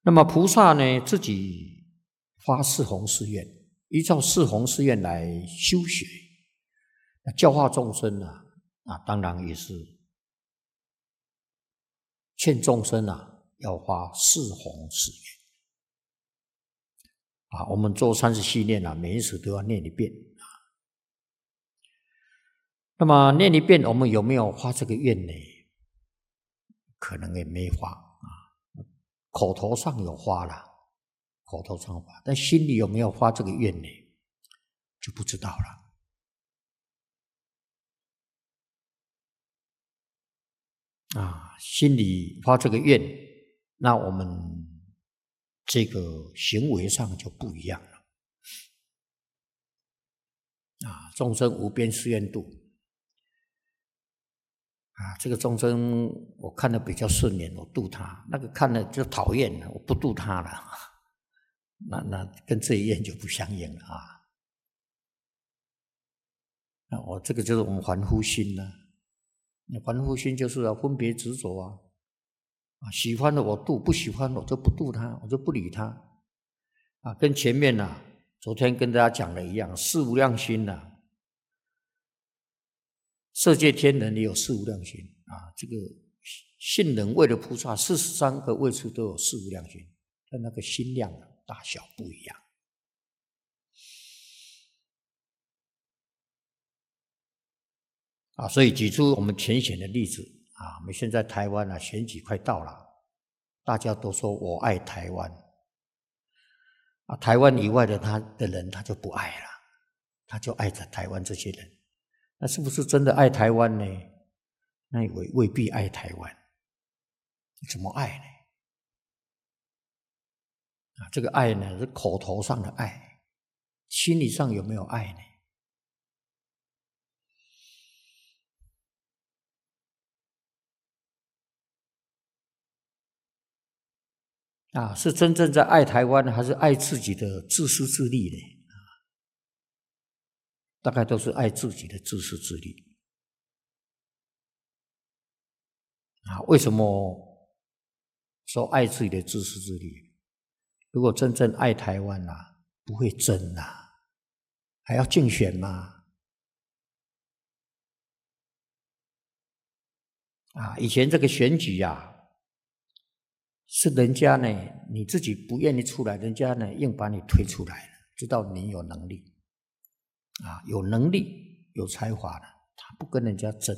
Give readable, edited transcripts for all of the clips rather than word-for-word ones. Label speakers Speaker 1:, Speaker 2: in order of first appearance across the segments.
Speaker 1: 那么菩萨呢，自己发四弘誓愿，依照四弘誓愿来修学，那教化众生当然也是劝众生要发四弘誓愿。我们做30念每一次都要念一遍。那么念一遍，我们有没有发这个愿呢？可能也没发口头上有发了，口头上发，但心里有没有发这个愿呢？就不知道了。心里发这个愿，那我们这个行为上就不一样了。众生无边誓愿度。这个众生我看得比较顺眼，我度他；那个看了就讨厌了，我不度他了。那跟这一愿就不相应了我这个就是我们凡夫心凡夫心就是分别执着喜欢的我度，不喜欢我就不度他，我就不理他跟前面昨天跟大家讲的一样，四无量心色界天人也有四无量心这个信人为了菩萨43个位次都有四无量心，但那个心量大小不一样所以举出我们浅显的例子我们现在台湾选举快到了，大家都说我爱台湾台湾以外的人他就不爱了，他就爱着台湾这些人。那是不是真的爱台湾呢？那也未必爱台湾。怎么爱呢？这个爱呢是口头上的爱，心理上有没有爱呢？是真正在爱台湾，还是爱自己的自私自利呢？大概都是爱自己的自私自利为什么说爱自己的自私自利？如果真正爱台湾不会争还要竞选吗？以前这个选举是人家呢，你自己不愿意出来，人家呢硬把你推出来了，知道你有能力有能力有才华的，他不跟人家争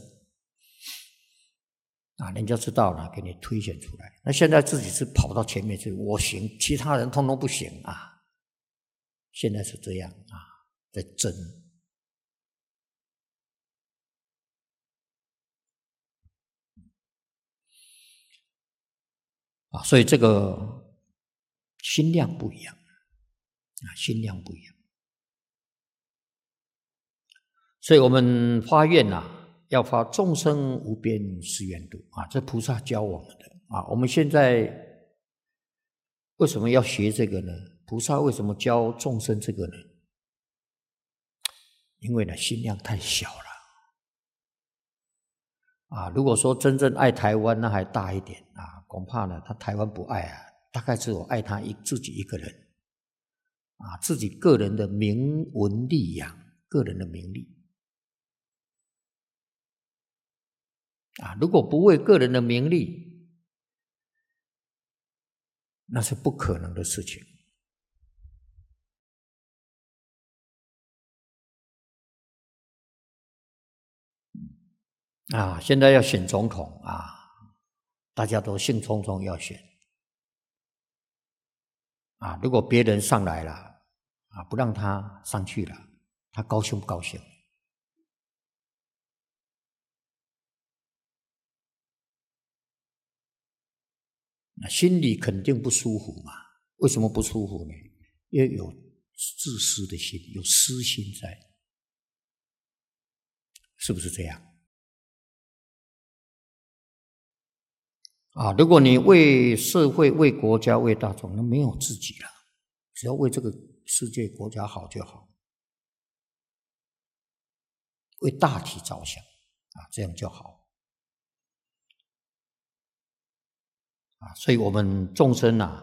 Speaker 1: 人家知道了，给你推选出来。那现在自己是跑到前面去，我行，其他人通通不行现在是这样在争所以这个心量不一样心量不一样。所以我们发愿要发众生无边誓愿度这菩萨教我们的我们现在为什么要学这个呢？菩萨为什么教众生这个呢？因为心量太小了如果说真正爱台湾，那还大一点恐怕呢他台湾不爱大概只有爱他自己一个人自己个人的名闻利养，个人的名利如果不为个人的名利，那是不可能的事情现在要选总统大家都兴冲冲要选如果别人上来了不让他上去了，他高兴不高兴？心里肯定不舒服嘛。为什么不舒服呢？因为有自私的心，有私心在，是不是这样如果你为社会、为国家、为大众，那没有自己了，只要为这个世界国家好就好，为大体着想这样就好所以我们众生